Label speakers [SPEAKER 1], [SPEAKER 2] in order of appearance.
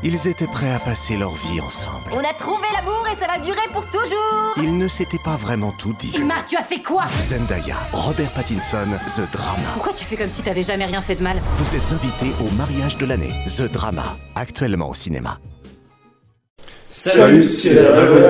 [SPEAKER 1] Ils étaient prêts à passer leur vie ensemble.
[SPEAKER 2] On a trouvé l'amour et ça va durer pour toujours.
[SPEAKER 1] Ils ne s'étaient pas vraiment tout dit.
[SPEAKER 2] Ilmar, tu as fait quoi?
[SPEAKER 1] Zendaya, Robert Pattinson, The Drama.
[SPEAKER 2] Pourquoi tu fais comme si t'avais jamais rien fait de mal?
[SPEAKER 1] Vous êtes invités au mariage de l'année, The Drama, actuellement au cinéma.
[SPEAKER 3] Salut, c'est la